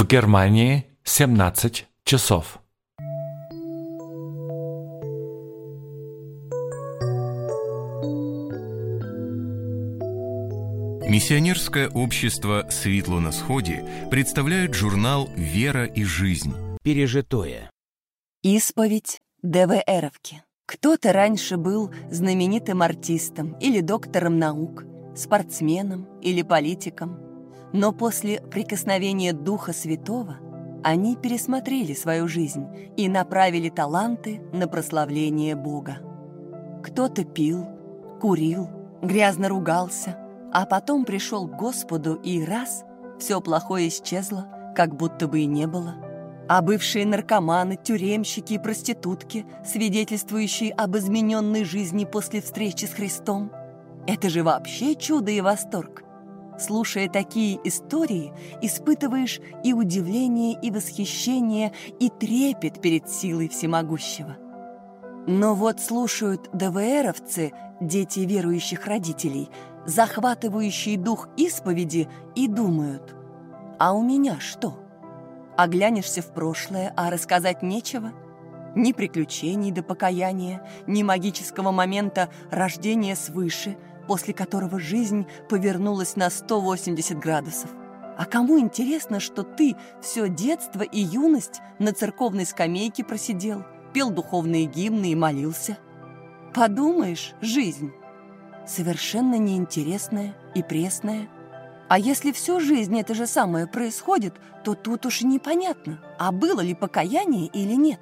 В Германии 17 часов. Миссионерское общество «Светло на сходе» представляет журнал «Вера и жизнь». Пережитое. Исповедь ДВРовки. Кто-то раньше был знаменитым артистом или доктором наук, спортсменом или политиком, но после прикосновения Духа Святого они пересмотрели свою жизнь и направили таланты на прославление Бога. Кто-то пил, курил, грязно ругался, а потом пришел к Господу, и раз — все плохое исчезло, как будто бы и не было. А бывшие наркоманы, тюремщики и проститутки, свидетельствующие об измененной жизни после встречи с Христом — это же вообще чудо и восторг. Слушая такие истории, испытываешь и удивление, и восхищение, и трепет перед силой всемогущего. Но вот слушают ДВРовцы, дети верующих родителей, захватывающие дух исповеди, и думают: а у меня что? Оглянешься в прошлое, а рассказать нечего? Ни приключений до покаяния, ни магического момента рождения свыше, после которого жизнь повернулась на 180 градусов. А кому интересно, что ты все детство и юность на церковной скамейке просидел, пел духовные гимны и молился? Подумаешь, жизнь совершенно неинтересная и пресная. А если всю жизнь это же самое происходит, то тут уж непонятно, а было ли покаяние или нет.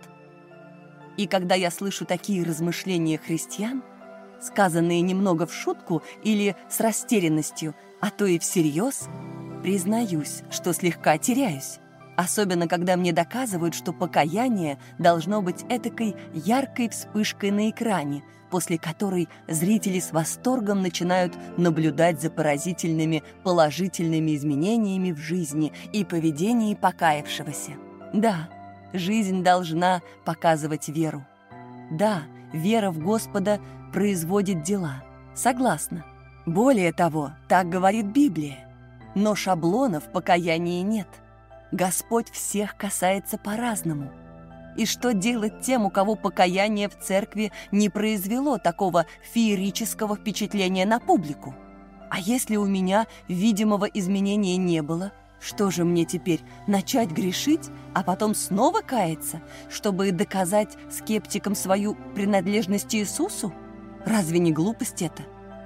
И когда я слышу такие размышления христиан, сказанные немного в шутку или с растерянностью, а то и всерьез, признаюсь, что слегка теряюсь. Особенно, когда мне доказывают, что покаяние должно быть этакой яркой вспышкой на экране, после которой зрители с восторгом начинают наблюдать за поразительными положительными изменениями в жизни и поведении покаявшегося. Да, жизнь должна показывать веру. Да, вера в Господа производит дела. Согласна. Более того, так говорит Библия. Но шаблонов в покаянии нет. Господь всех касается по-разному. И что делать тем, у кого покаяние в церкви не произвело такого феерического впечатления на публику? А если у меня видимого изменения не было, что же мне теперь, начать грешить, а потом снова каяться, чтобы доказать скептикам свою принадлежность Иисусу? Разве не глупость это?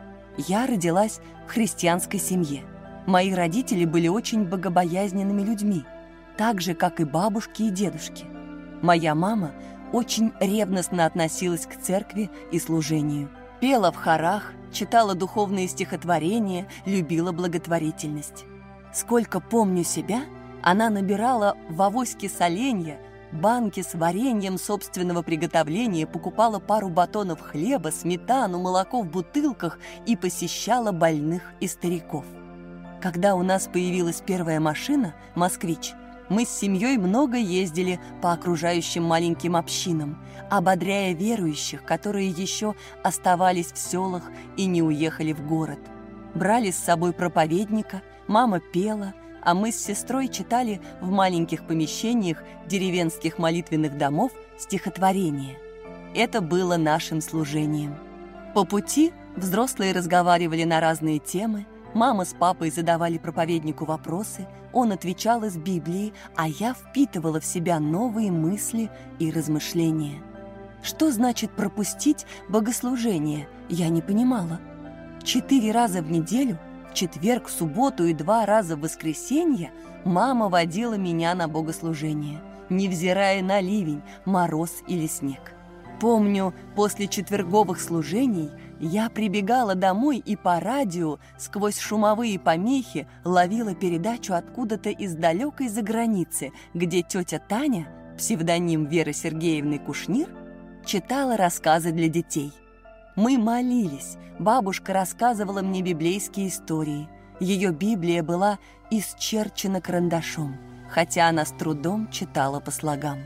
Я родилась в христианской семье. Мои родители были очень богобоязненными людьми, так же, как и бабушки и дедушки. Моя мама очень ревностно относилась к церкви и служению. Пела в хорах, читала духовные стихотворения, любила благотворительность. Сколько помню себя, она набирала в авоське соленья, банки с вареньем собственного приготовления, покупала пару батонов хлеба, сметану, молоко в бутылках и посещала больных и стариков. Когда у нас появилась первая машина «Москвич», мы с семьей много ездили по окружающим маленьким общинам, ободряя верующих, которые еще оставались в селах и не уехали в город. Брали с собой проповедника, мама пела, а мы с сестрой читали в маленьких помещениях деревенских молитвенных домов стихотворения. Это было нашим служением. По пути взрослые разговаривали на разные темы, мама с папой задавали проповеднику вопросы, он отвечал из Библии, а я впитывала в себя новые мысли и размышления. Что значит пропустить богослужение, я не понимала. 4 раза в неделю, в четверг, в субботу и 2 раза в воскресенье мама водила меня на богослужение, невзирая на ливень, мороз или снег. Помню, после четверговых служений я прибегала домой и по радио сквозь шумовые помехи ловила передачу откуда-то из далекой заграницы, где тетя Таня, псевдоним Веры Сергеевны Кушнир, читала рассказы для детей. Мы молились, бабушка рассказывала мне библейские истории. Ее Библия была исчерчена карандашом, хотя она с трудом читала по слогам.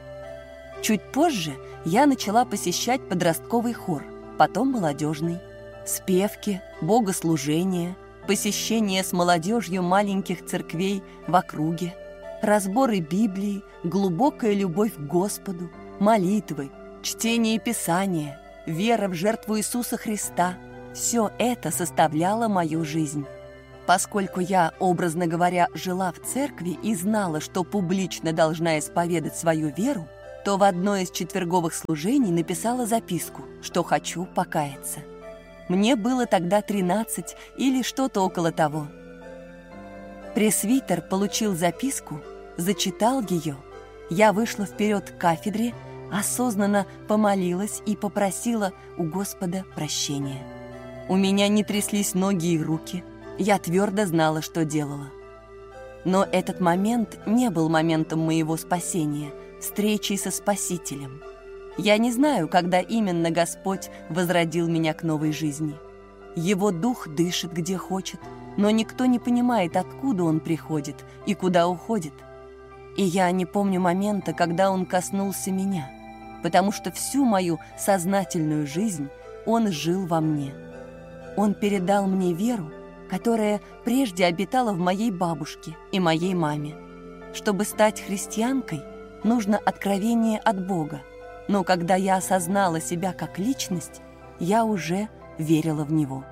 Чуть позже я начала посещать подростковый хор, потом молодежный. Спевки, богослужения, посещение с молодежью маленьких церквей в округе. разборы Библии, глубокая любовь к Господу, молитвы, чтение Писания, вера в жертву Иисуса Христа – все это составляло мою жизнь. Поскольку я, образно говоря, жила в церкви и знала, что публично должна исповедать свою веру, то в одно из четверговых служений написала записку, что хочу покаяться. Мне было тогда 13 или что-то около того. Пресвитер получил записку, зачитал ее. Я вышла вперед к кафедре, осознанно помолилась и попросила у Господа прощения. У меня не тряслись ноги и руки, я твердо знала, что делала. Но этот момент не был моментом моего спасения, встречи со Спасителем. Я не знаю, когда именно Господь возродил меня к новой жизни. Его дух дышит где хочет, но никто не понимает, откуда он приходит и куда уходит. И я не помню момента, когда он коснулся меня, потому что всю мою сознательную жизнь он жил во мне. Он передал мне веру, которая прежде обитала в моей бабушке и моей маме. Чтобы стать христианкой, нужно откровение от Бога. Но когда я осознала себя как личность, я уже верила в Него.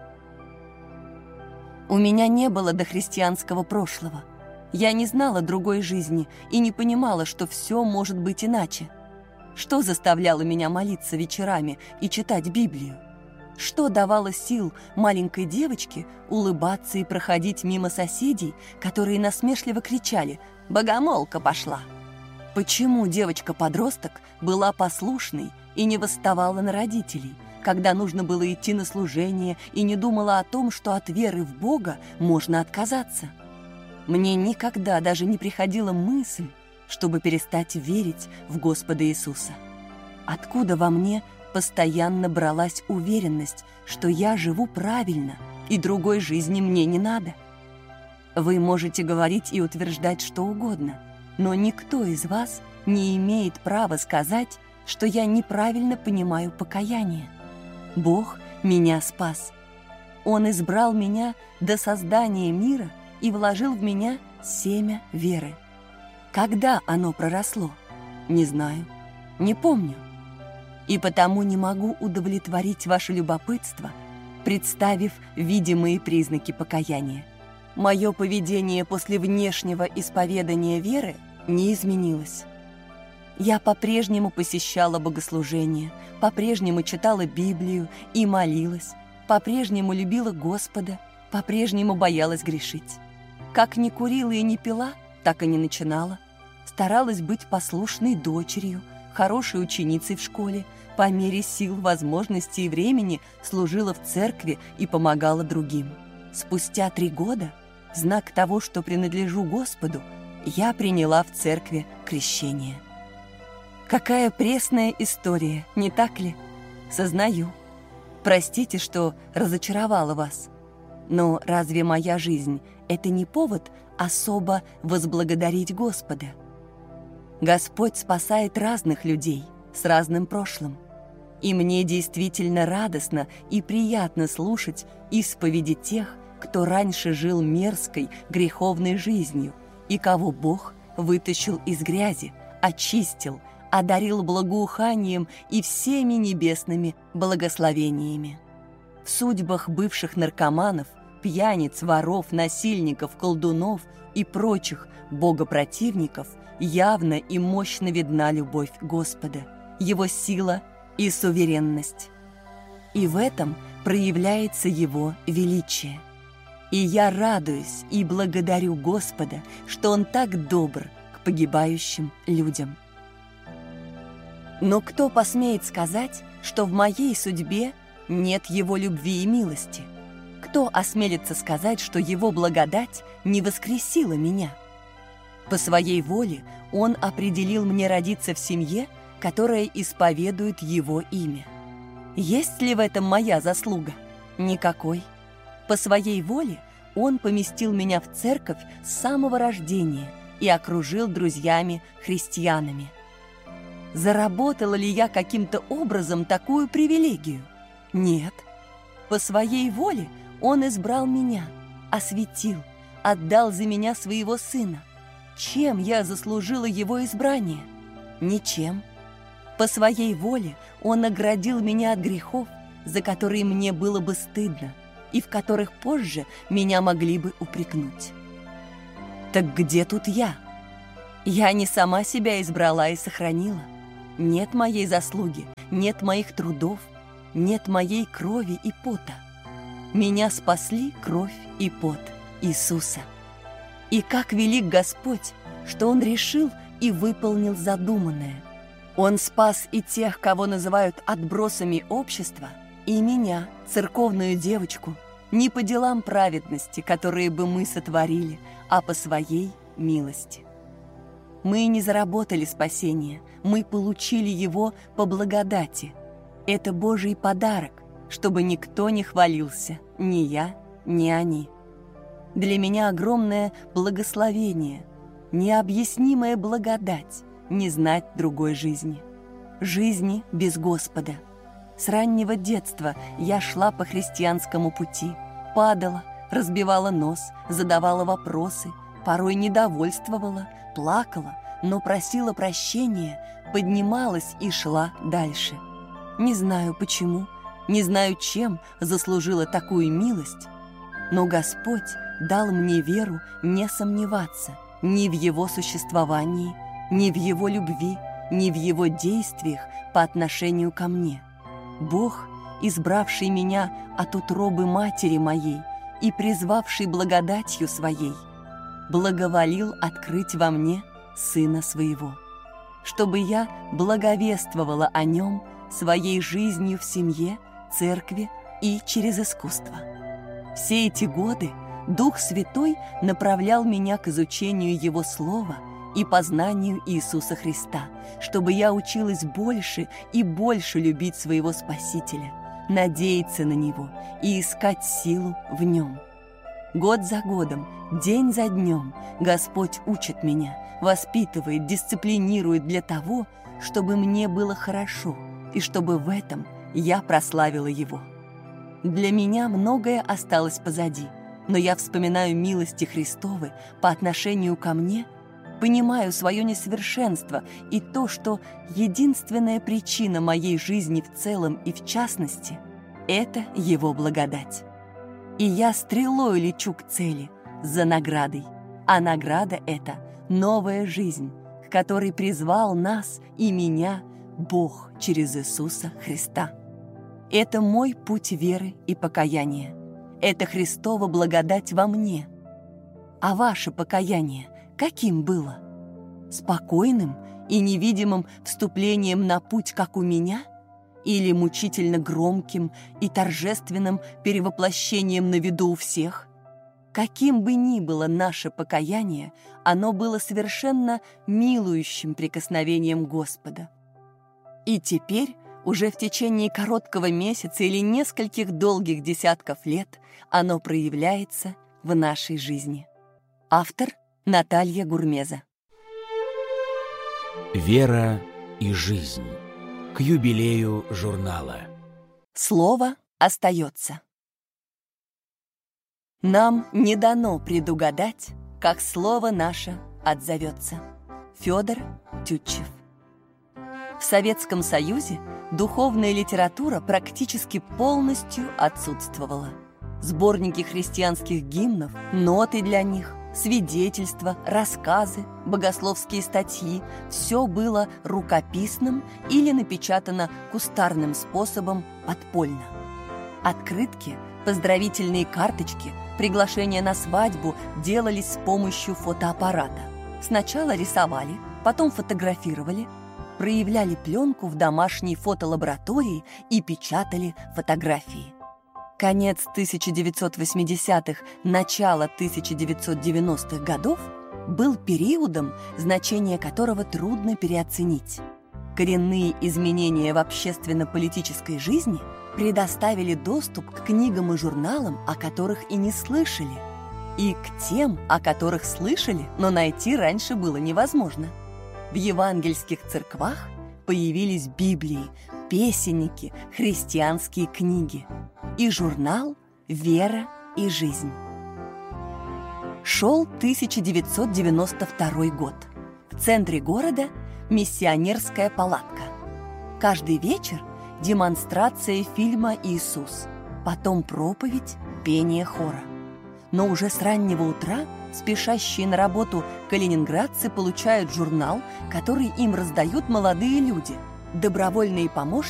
У меня не было дохристианского прошлого. Я не знала другой жизни и не понимала, что все может быть иначе. Что заставляло меня молиться вечерами и читать Библию? Что давало сил маленькой девочке улыбаться и проходить мимо соседей, которые насмешливо кричали «Богомолка пошла!»? Почему девочка-подросток была послушной и не восставала на родителей, когда нужно было идти на служение и не думала о том, что от веры в Бога можно отказаться? Мне никогда даже не приходила мысль, чтобы перестать верить в Господа Иисуса. Откуда во мне постоянно бралась уверенность, что я живу правильно и другой жизни мне не надо? Вы можете говорить и утверждать что угодно, но никто из вас не имеет права сказать, что я неправильно понимаю покаяние. Бог меня спас. Он избрал меня до создания мира и вложил в меня семя веры. Когда оно проросло? Не знаю, не помню. И потому не могу удовлетворить ваше любопытство, представив видимые признаки покаяния. Мое поведение после внешнего исповедания веры не изменилось. Я по-прежнему посещала богослужения, по-прежнему читала Библию и молилась, по-прежнему любила Господа, по-прежнему боялась грешить. Как не курила и не пила, так и не начинала. Старалась быть послушной дочерью, хорошей ученицей в школе, по мере сил, возможностей и времени служила в церкви и помогала другим. Спустя 3 года, знак того, что принадлежу Господу, я приняла в церкви крещение. Какая пресная история, не так ли? Сознаю. Простите, что разочаровала вас. Но разве моя жизнь — это не повод особо возблагодарить Господа? Господь спасает разных людей с разным прошлым. И мне действительно радостно и приятно слушать исповеди тех, кто раньше жил мерзкой, греховной жизнью, и кого Бог вытащил из грязи, очистил, одарил благоуханием и всеми небесными благословениями. В судьбах бывших наркоманов, пьяниц, воров, насильников, колдунов и прочих богопротивников явно и мощно видна любовь Господа, Его сила и суверенность. И в этом проявляется Его величие. И я радуюсь и благодарю Господа, что Он так добр к погибающим людям. Но кто посмеет сказать, что в моей судьбе нет Его любви и милости? Кто осмелится сказать, что Его благодать не воскресила меня? По своей воле Он определил мне родиться в семье, которая исповедует Его имя. Есть ли в этом моя заслуга? Никакой. По своей воле Он поместил меня в церковь с самого рождения и окружил друзьями-христианами. Заработала ли я каким-то образом такую привилегию? Нет. По своей воле Он избрал меня, осветил, отдал за меня своего Сына. Чем я заслужила его избрание? Ничем. По своей воле он оградил меня от грехов, за которые мне было бы стыдно, и в которых позже меня могли бы упрекнуть. Так где тут я? Я не сама себя избрала и сохранила. Нет моей заслуги, нет моих трудов, нет моей крови и пота. Меня спасли кровь и пот Иисуса. И как велик Господь, что Он решил и выполнил задуманное. Он спас и тех, кого называют отбросами общества, и меня, церковную девочку, не по делам праведности, которые бы мы сотворили, а по своей милости. Мы не заработали спасение, мы получили его по благодати. Это Божий подарок, чтобы никто не хвалился, ни я, ни они. Для меня огромное благословение, необъяснимая благодать не знать другой жизни. Жизни без Господа. С раннего детства я шла по христианскому пути, падала, разбивала нос, задавала вопросы, порой недовольствовала, плакала, но просила прощения, поднималась и шла дальше. Не знаю почему, не знаю, чем заслужила такую милость, но Господь дал мне веру не сомневаться ни в Его существовании, ни в Его любви, ни в Его действиях по отношению ко мне. Бог, избравший меня от утробы матери моей и призвавший благодатью Своей, благоволил открыть во мне Сына Своего, чтобы я благовествовала о Нем своей жизнью в семье, церкви и через искусство. Все эти годы Дух Святой направлял меня к изучению Его Слова и познанию Иисуса Христа, чтобы я училась больше и больше любить своего Спасителя, надеяться на Него и искать силу в Нем. Год за годом, день за днем Господь учит меня, воспитывает, дисциплинирует для того, чтобы мне было хорошо и чтобы в этом я прославила Его. Для меня многое осталось позади, но я вспоминаю милости Христовы по отношению ко мне, понимаю свое несовершенство и то, что единственная причина моей жизни в целом и в частности – это Его благодать. И я стрелой лечу к цели, за наградой, а награда – это новая жизнь, к которой призвал нас и меня Бог через Иисуса Христа. Это мой путь веры и покаяния. Это Христова благодать во мне. А ваше покаяние каким было? Спокойным и невидимым вступлением на путь, как у меня? Или мучительно громким и торжественным перевоплощением на виду у всех? Каким бы ни было наше покаяние, оно было совершенно милующим прикосновением Господа. И теперь, уже в течение короткого месяца или нескольких долгих десятков лет, оно проявляется в нашей жизни. Автор Наталья Гурмеза. Вера и жизнь. К юбилею журнала. Слово остается. Нам не дано предугадать, как слово наше отзовется. Федор Тютчев. В Советском Союзе духовная литература практически полностью отсутствовала. Сборники христианских гимнов, ноты для них, свидетельства, рассказы, богословские статьи – все было рукописным или напечатано кустарным способом подпольно. Открытки, поздравительные карточки, приглашения на свадьбу делались с помощью фотоаппарата. Сначала рисовали, потом фотографировали, проявляли пленку в домашней фотолаборатории и печатали фотографии. Конец 1980-х, начало 1990-х годов был периодом, значение которого трудно переоценить. Коренные изменения в общественно-политической жизни предоставили доступ к книгам и журналам, о которых и не слышали, и к тем, о которых слышали, но найти раньше было невозможно. В евангельских церквах появились Библии, песенники, христианские книги и журнал «Вера и жизнь». Шел 1992 год. В центре города миссионерская палатка. Каждый вечер демонстрация фильма «Иисус», потом проповедь, пение хора. Но уже с раннего утра спешащие на работу калининградцы получают журнал, который им раздают молодые люди, добровольные помощники